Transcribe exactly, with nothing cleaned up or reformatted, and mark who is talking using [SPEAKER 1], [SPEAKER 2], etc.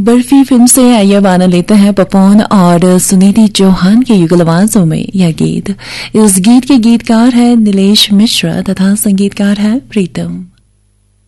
[SPEAKER 1] Barfi film से आइए गाना लेते हैं पपन और सुनिधि चौहान के युगल आवाजों में यह गीत। इस गीत के गीतकार है नीलेश मिश्रा तथा संगीतकार है प्रीतम।